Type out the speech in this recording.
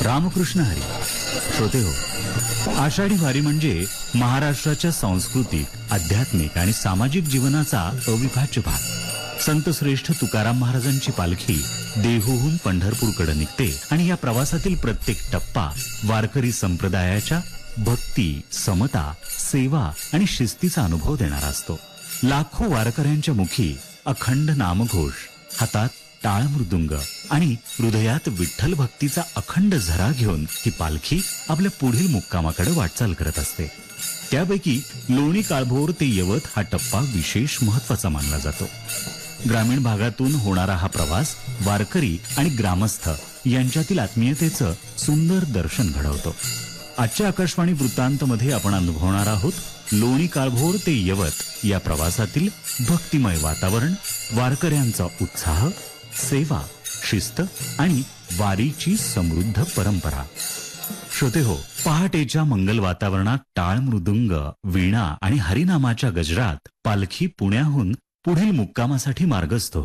रामकृष्ण हरी. श्रोते हो, आषाढी वारी म्हणजे महाराष्ट्राच्या सांस्कृतिक, आध्यात्मिक आणि सामाजिक जीवनाचा अविभाज्य भाग. संत श्रेष्ठ तुकाराम महाराजांची पालखी देहूहून पंढरपूरकडे निघते आणि या प्रवासातील प्रत्येक टप्पा वारकरी संप्रदायाच्या भक्ती, समता, सेवा आणि शिस्तीचा अनुभव देणारा असतो. लाखो वारकऱ्यांच्या मुखी अखंड नामघोष, हातात टाळ मृदुंग आणि हृदयात विठ्ठल भक्तीचा अखंड झरा घेऊन ही पालखी आपल्या पुढील मुक्कामाकडे वाटचाल करत असते. त्यापैकी लोणी काळभोर ते यवत हा टप्पा विशेष महत्वाचा मानला जातो. ग्रामीण भागातून होणारा हा प्रवास वारकरी आणि ग्रामस्थ यांच्यातील आत्मीयतेचं सुंदर दर्शन घडवतो. आजच्या आकाशवाणी वृत्तांत मध्ये आपण अनुभवणार आहोत लोणी काळभोर ते यवत या प्रवासातील भक्तिमय वातावरण, वारकऱ्यांचा उत्साह, सेवा, शिस्त आणि वारीची समृद्ध परंपरा. श्रोते हो, पहाटेच्या मंगल वातावरणात टाळ मृदुंग, वीणा आणि हरिनामाच्या गजरात पालखी पुण्याहून पुढील मुक्कामासाठी मार्गस्थ